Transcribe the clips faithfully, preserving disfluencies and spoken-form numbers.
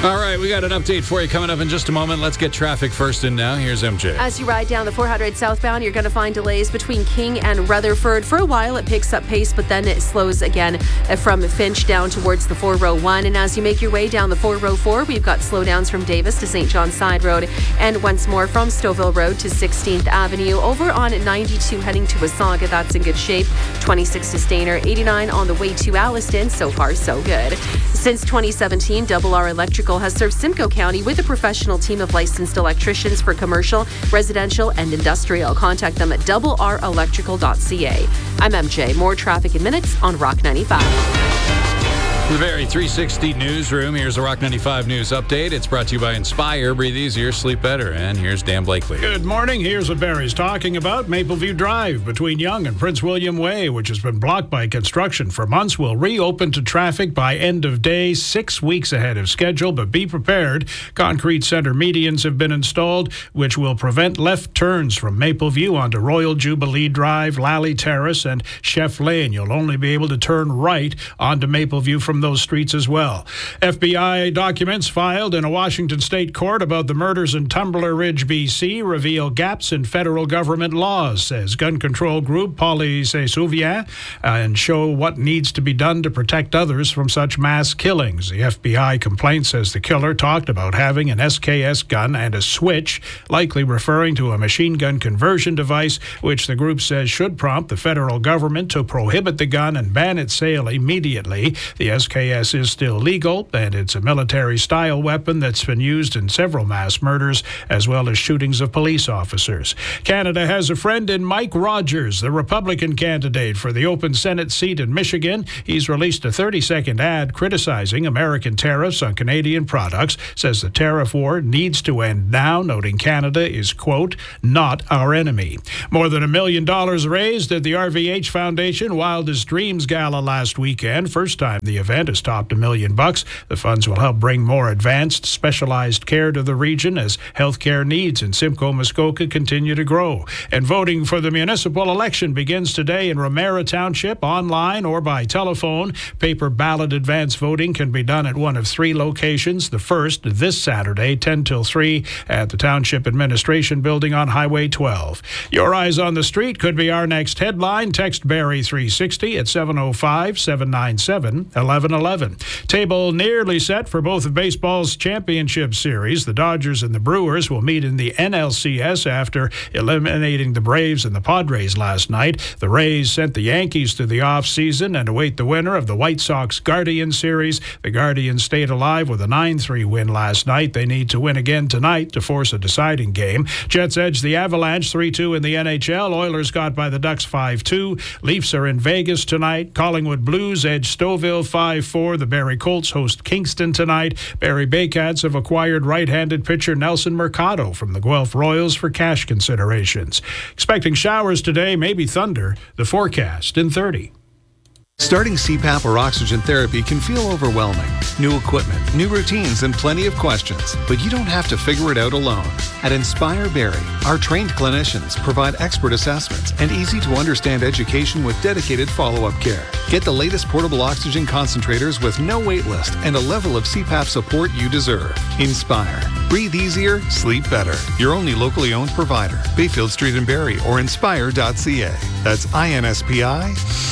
All right, we got an update for you coming up in just a moment. Let's get traffic first in now. Here's M J. As you ride down the four hundred southbound, you're going to find delays between King and Rutherford. For a while, it picks up pace, but then it slows again from Finch down towards the four oh one. And as you make your way down the four oh four, we've got slowdowns from Davis to Saint John Side Road, and once more from Stouffville Road to sixteenth Avenue. Over on ninety-two heading to Wasaga, that's in good shape. twenty-six to Stainer, eighty-nine on the way to Alliston. So far, so good. Since twenty seventeen, Double R Electrical has served Simcoe County with a professional team of licensed electricians for commercial, residential, and industrial. Contact them at double r electrical dot c a. I'm M J. More traffic in minutes on Rock ninety-five. The Barrie three sixty Newsroom. Here's a Rock ninety-five News Update. It's brought to you by Inspire. Breathe easier, sleep better. And here's Dan Blakely. Good morning. Here's what Barrie's talking about. Mapleview Drive between Yonge and Prince William Way, which has been blocked by construction for months, will reopen to traffic by end of day, six weeks ahead of schedule. But be prepared. Concrete center medians have been installed, which will prevent left turns from Mapleview onto Royal Jubilee Drive, Lally Terrace, and Chef Lane. You'll only be able to turn right onto Mapleview from those streets as well. F B I documents filed in a Washington state court about the murders in Tumbler Ridge, B C, reveal gaps in federal government laws, says gun control group Police Souvien, and show what needs to be done to protect others from such mass killings. The F B I complaint says the killer talked about having an S K S gun and a switch, likely referring to a machine gun conversion device, which the group says should prompt the federal government to prohibit the gun and ban its sale immediately. The S K S is still legal, and it's a military-style weapon that's been used in several mass murders, as well as shootings of police officers. Canada has a friend in Mike Rogers, the Republican candidate for the open Senate seat in Michigan. He's released a thirty-second ad criticizing American tariffs on Canadian products, says the tariff war needs to end now, noting Canada is, quote, not our enemy. More than a million dollars raised at the R V H Foundation Wildest Dreams Gala last weekend. First time the event has topped a million bucks. The funds will help bring more advanced, specialized care to the region as healthcare needs in Simcoe Muskoka continue to grow. And voting for the municipal election begins today in Ramera Township, online or by telephone. Paper ballot advance voting can be done at one of three locations. The first, this Saturday, ten till three, at the Township Administration Building on Highway twelve. Your Eyes on the Street could be our next headline. Text Barrie three sixty at seven oh five, seven nine seven, eleven eleven. Table nearly set for both of baseball's championship series. The Dodgers and the Brewers will meet in the N L C S after eliminating the Braves and the Padres last night. The Rays sent the Yankees to the offseason and await the winner of the White Sox Guardian series. The Guardians stayed alive with a nine three win last night. They need to win again tonight to force a deciding game. Jets edge the Avalanche three two in the N H L. Oilers got by the Ducks five two. Leafs are in Vegas tonight. Collingwood Blues edge Stouffville five four. The Barrie Colts host Kingston tonight. Barrie Baycats have acquired right-handed pitcher Nelson Mercado from the Guelph Royals for cash considerations. Expecting showers today, maybe thunder. The forecast in thirty. Starting C PAP or oxygen therapy can feel overwhelming. New equipment, new routines, and plenty of questions. But you don't have to figure it out alone. At Inspire Barrie, our trained clinicians provide expert assessments and easy-to-understand education with dedicated follow-up care. Get the latest portable oxygen concentrators with no wait list and a level of C PAP support you deserve. Inspire. Breathe easier, sleep better. Your only locally owned provider. Bayfield Street in Barrie or inspire dot c a. That's I N S P I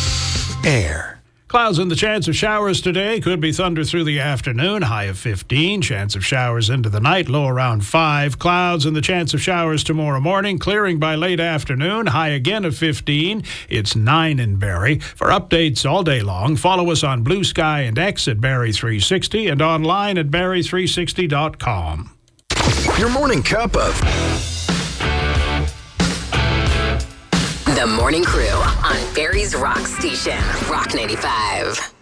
Air. Clouds and the chance of showers today. Could be thunder through the afternoon. High of fifteen. Chance of showers into the night. Low around five. Clouds and the chance of showers tomorrow morning. Clearing by late afternoon. High again of fifteen. It's nine in Barrie. For updates all day long, follow us on Blue Sky and X at Barrie three sixty and online at barrie three sixty dot com. Your morning cup of... The Morning Crew on Barrie's Rock Station, Rock ninety-five.